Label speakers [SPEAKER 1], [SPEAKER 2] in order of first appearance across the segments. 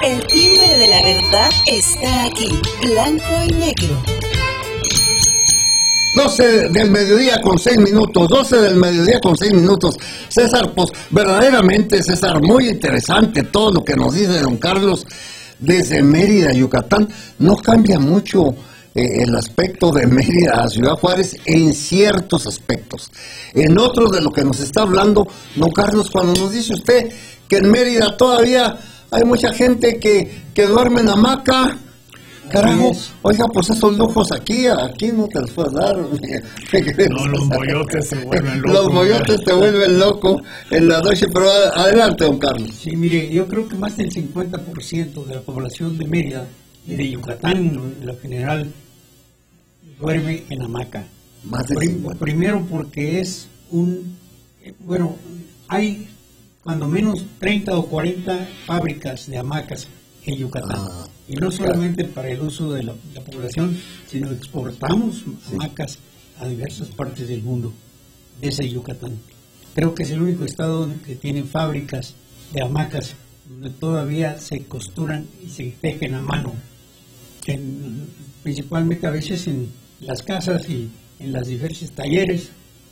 [SPEAKER 1] El timbre de la verdad está aquí, blanco y negro.
[SPEAKER 2] 12 del mediodía con 6 minutos, 12 del mediodía con 6 minutos. César, pues verdaderamente, César, muy interesante todo lo que nos dice don Carlos desde Mérida, Yucatán. No cambia mucho el aspecto de Mérida a Ciudad Juárez en ciertos aspectos. En otros de lo que nos está hablando don Carlos, cuando nos dice usted que en Mérida todavía hay mucha gente que duerme en hamaca. Carajo, oiga, pues esos lujos aquí no te los puedes dar.
[SPEAKER 3] No, los moyotes te vuelven loco.
[SPEAKER 2] Los moyotes te vuelven loco en la noche, pero adelante, don Carlos.
[SPEAKER 4] Sí, mire, yo creo que más del 50% de la población de Mérida y de Yucatán, en lo general, duerme en hamaca.
[SPEAKER 2] Más del 50%.
[SPEAKER 4] Primero porque es hay cuando menos 30 o 40 fábricas de hamacas en Yucatán. Y no solamente para el uso de la población, sino exportamos hamacas a diversas partes del mundo desde Yucatán. Creo que es el único estado que tiene fábricas de hamacas donde todavía se costuran y se tejen a mano, principalmente a veces en las casas y en los diversos talleres,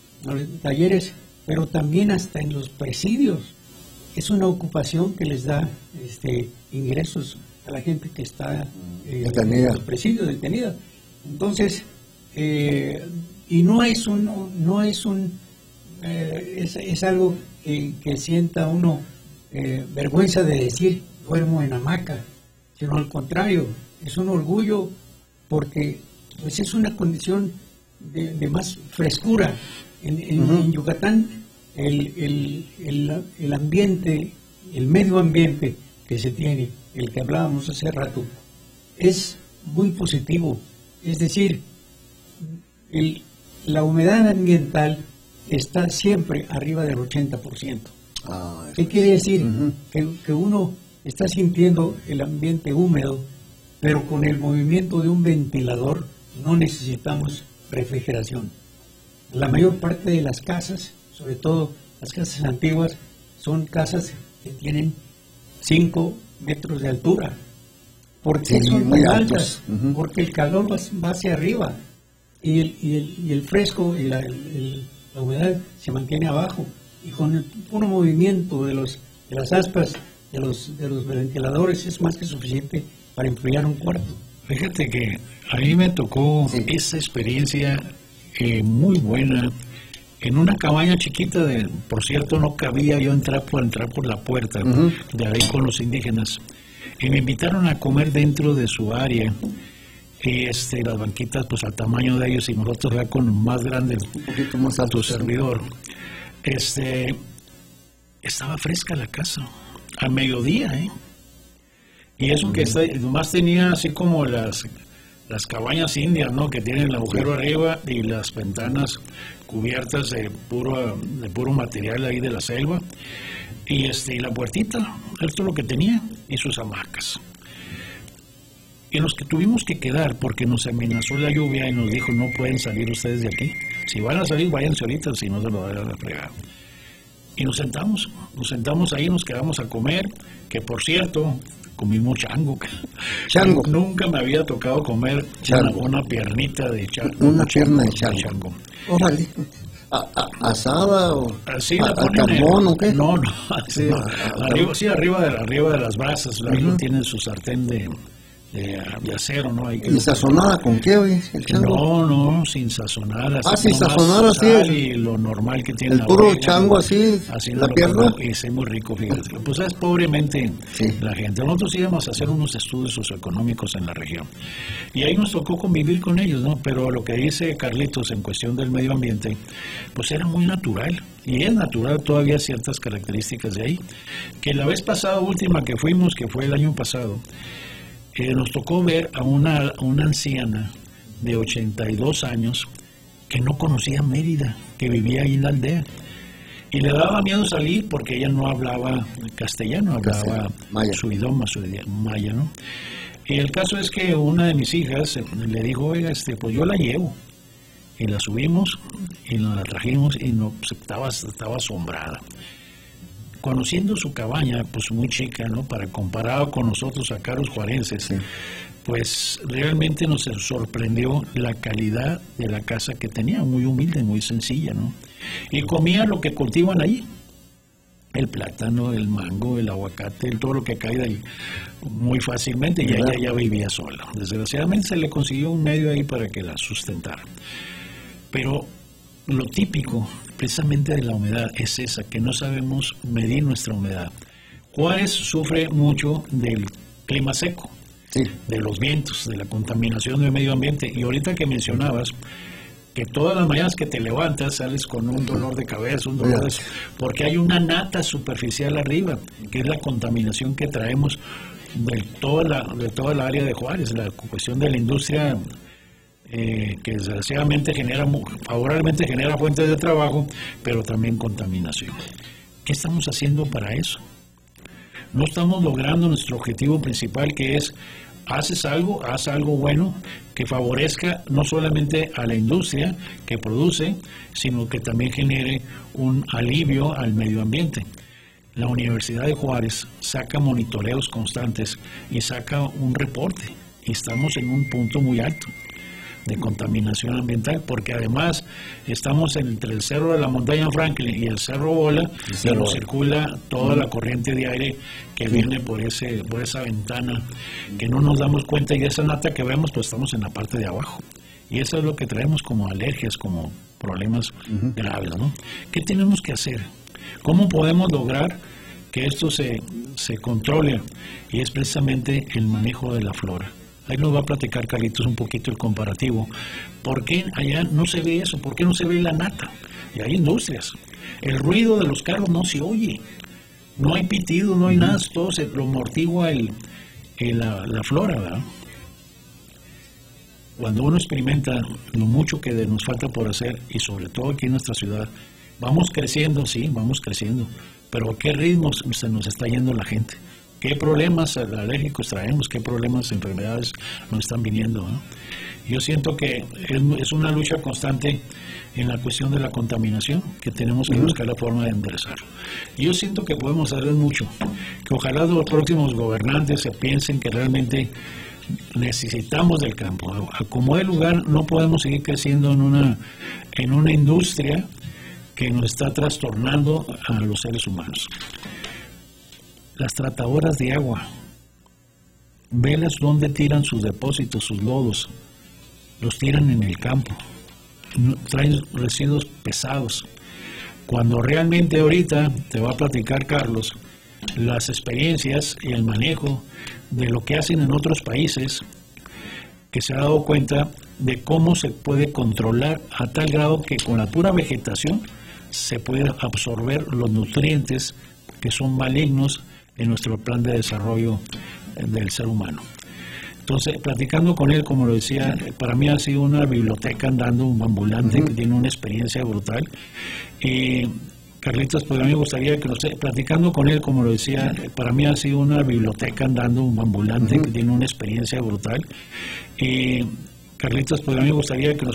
[SPEAKER 4] pero también hasta en los presidios. Es una ocupación que les da ingresos a la gente que está en los presidios detenida. Entonces, y es algo que sienta uno vergüenza de decir duermo en hamaca, sino al contrario, es un orgullo porque pues es una condición de más frescura. En Yucatán el ambiente, el medio ambiente que se tiene, el que hablábamos hace rato, es muy positivo. Es decir, la humedad ambiental está siempre arriba del 80%. ¿Qué quiere decir? Que uno está sintiendo el ambiente húmedo, pero con el movimiento de un ventilador no necesitamos refrigeración. La mayor parte de las casas, sobre todo las casas antiguas, son casas que tienen 5 metros de altura. ¿Por qué son muy altas? Porque el calor va hacia arriba y el fresco y la humedad se mantiene abajo. Y con el puro movimiento de las aspas de los ventiladores es más que suficiente para enfriar un cuarto.
[SPEAKER 3] Fíjate que a mí me tocó esa experiencia muy buena en una cabaña chiquita. Por cierto, no cabía yo entrar por la puerta de ahí con los indígenas, y me invitaron a comer dentro de su área, y las banquitas pues al tamaño de ellos, y nosotros ya con más grande, un poquito más alto servidor. Estaba fresca la casa al mediodía, y eso que nomás tenía así como las cabañas indias, ¿no? Que tienen el agujero arriba y las ventanas cubiertas de puro material ahí de la selva, y la puertita, esto es lo que tenía, y sus hamacas. Y los que tuvimos que quedar porque nos amenazó la lluvia y nos dijo no pueden salir ustedes de aquí, si van a salir váyanse ahorita, si no se lo van a fregar. Y nos sentamos ahí, nos quedamos a comer, que por cierto comimos chango. Nunca me había tocado comer una piernita de chango.
[SPEAKER 2] Una pierna de chango. Órale. ¿Asada o al carbón o qué?
[SPEAKER 3] No, así, arriba de las brasas. Ahí lo tienen su sartén de acero, ¿no?
[SPEAKER 2] ¿Y sazonada con qué, oye?
[SPEAKER 3] No, sin sazonar.
[SPEAKER 2] Sin sazonar así.
[SPEAKER 3] Y lo normal que tiene
[SPEAKER 2] el puro chango así la pierna.
[SPEAKER 3] Y es muy rico, fíjate. Pues es pobremente la gente. Nosotros íbamos a hacer unos estudios socioeconómicos en la región. Y ahí nos tocó convivir con ellos, ¿no? Pero lo que dice Carlitos en cuestión del medio ambiente, pues era muy natural. Y es natural todavía ciertas características de ahí. Que la vez pasada, última que fuimos, que fue el año pasado, nos tocó ver a una anciana de 82 años que no conocía Mérida, que vivía ahí en la aldea. Y le daba miedo salir porque ella no hablaba castellano, hablaba su idioma, maya, ¿no? Y el caso es que una de mis hijas le dijo, oiga, pues yo la llevo. Y la subimos y la trajimos y no, estaba asombrada. conociendo su cabaña, pues muy chica, ¿no? Para comparado con nosotros acá los juarenses, sí, pues realmente nos sorprendió la calidad de la casa que tenía, muy humilde, muy sencilla, ¿no? Y comía lo que cultivan ahí, el plátano, el mango, el aguacate, todo lo que cae de ahí, muy fácilmente, y ella ya vivía sola. Desgraciadamente se le consiguió un medio ahí para que la sustentara. Pero lo típico, precisamente de la humedad, es esa, que no sabemos medir nuestra humedad. Juárez sufre mucho del clima seco, sí, de los vientos, de la contaminación del medio ambiente. Y ahorita que mencionabas que todas las mañanas que te levantas sales con un dolor de cabeza, un dolor de... porque hay una nata superficial arriba, que es la contaminación que traemos de toda la área de Juárez, la cuestión de la industria, que desgraciadamente favorablemente genera fuentes de trabajo, pero también contaminación. ¿Qué estamos haciendo para eso? No estamos logrando nuestro objetivo principal, que es haz algo bueno que favorezca no solamente a la industria que produce, sino que también genere un alivio al medio ambiente. La Universidad de Juárez saca monitoreos constantes y saca un reporte, y estamos en un punto muy alto de contaminación ambiental, porque además estamos entre el cerro de la montaña Franklin y el cerro Bola, y nos circula toda la corriente de aire que viene por esa ventana, que no nos damos cuenta, y esa nata que vemos, pues estamos en la parte de abajo, y eso es lo que traemos como alergias, como problemas graves, ¿no? ¿Qué tenemos que hacer? ¿Cómo podemos lograr que esto se controle? Y es precisamente el manejo de la flora. Ahí nos va a platicar Carlitos un poquito el comparativo. ¿Por qué allá no se ve eso? ¿Por qué no se ve la nata? Y hay industrias. El ruido de los carros no se oye. No hay pitido, no hay nada. Todo se lo amortigua la flora, ¿verdad? Cuando uno experimenta lo mucho que nos falta por hacer, y sobre todo aquí en nuestra ciudad, vamos creciendo, sí, vamos creciendo. Pero ¿a qué ritmo se nos está yendo la gente? ¿Qué problemas alérgicos traemos? ¿Qué problemas, enfermedades nos están viniendo, ¿no? Yo siento que es una lucha constante en la cuestión de la contaminación, que tenemos que buscar la forma de enderezarlo. Yo siento que podemos hacer mucho, que ojalá los próximos gobernantes se piensen que realmente necesitamos del campo. Como el lugar, no podemos seguir creciendo en una industria que nos está trastornando a los seres humanos. Las tratadoras de agua, velas donde tiran sus depósitos, sus lodos, los tiran en el campo, traen residuos pesados. Cuando realmente ahorita te va a platicar Carlos las experiencias y el manejo de lo que hacen en otros países, que se ha dado cuenta de cómo se puede controlar a tal grado que con la pura vegetación se puede absorber los nutrientes que son malignos en nuestro plan de desarrollo del ser humano. Entonces, platicando con él, como lo decía, para mí ha sido una biblioteca andando, un ambulante que tiene una experiencia brutal. Y Carlitos, pues a mí me gustaría que platicando con él, como lo decía, para mí ha sido una biblioteca andando, un ambulante que tiene una experiencia brutal. Y Carlitos, pues a mí me gustaría que nos